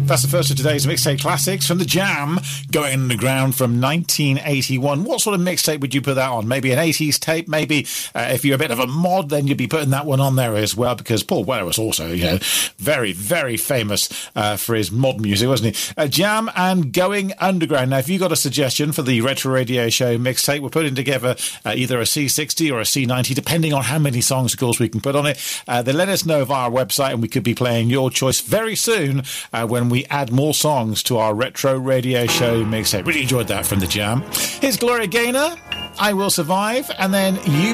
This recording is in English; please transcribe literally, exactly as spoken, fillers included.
That's the first of today's Mixtape Classics from The Jam, Going Underground from nineteen eighty-one. What sort of mixtape would you put that on? Maybe an eighties tape? Maybe uh, if you're a bit of a mod, then you'd be putting that one on there as well, because Paul Weller was also, you know, very, very famous uh, for his mod music, wasn't he? Uh, Jam and Going Underground. Now, if you got a suggestion for the Retro Radio Show mixtape, we're putting together uh, either a C sixty or a C ninety, depending on how many songs, of course, we can put on it. Uh, then let us know via our website, and we could be playing your choice very soon uh, when we add more songs to our Retro Radio Show mixtape. Really enjoyed that from The Jam. Here's Gloria Gaynor, I Will Survive, and then You